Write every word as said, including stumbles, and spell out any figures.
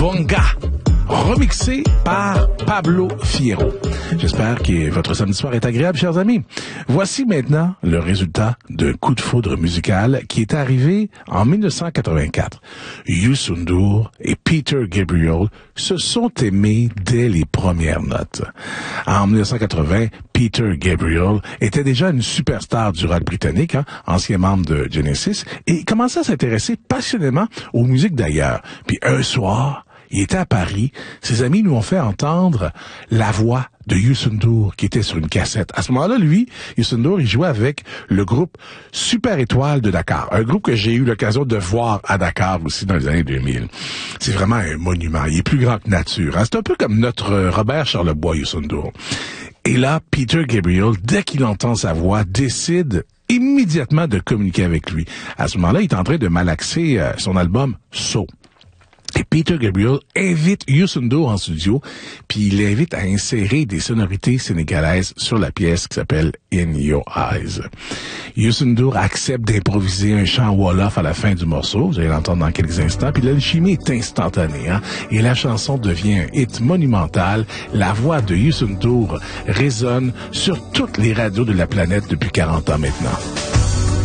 Bonga, remixé par Pablo Fierro. J'espère que votre samedi soir est agréable, chers amis. Voici maintenant le résultat d'un coup de foudre musical qui est arrivé en mille neuf cent quatre-vingt-quatre. Youssou N'Dour et Peter Gabriel se sont aimés dès les premières notes. En mille neuf cent quatre-vingts, Peter Gabriel était déjà une superstar du rock britannique, hein, ancien membre de Genesis, et il commençait à s'intéresser passionnément aux musiques d'ailleurs. Puis un soir, il était à Paris. Ses amis nous ont fait entendre la voix de Youssou N'Dour qui était sur une cassette. À ce moment-là, lui, Youssou N'Dour, il jouait avec le groupe Super Étoile de Dakar, un groupe que j'ai eu l'occasion de voir à Dakar aussi dans les années deux mille. C'est vraiment un monument. Il est plus grand que nature. Hein? C'est un peu comme notre Robert Charlebois, Youssou N'Dour. Et là, Peter Gabriel, dès qu'il entend sa voix, décide immédiatement de communiquer avec lui. À ce moment-là, il est en train de malaxer euh, son album So. Et Peter Gabriel invite Youssou N'Dour en studio, puis il l'invite à insérer des sonorités sénégalaises sur la pièce qui s'appelle In Your Eyes. Youssou N'Dour accepte d'improviser un chant Wolof à la fin du morceau, vous allez l'entendre dans quelques instants, puis l'alchimie est instantanée, hein, et la chanson devient un hit monumental. La voix de Youssou N'Dour résonne sur toutes les radios de la planète depuis quarante ans maintenant.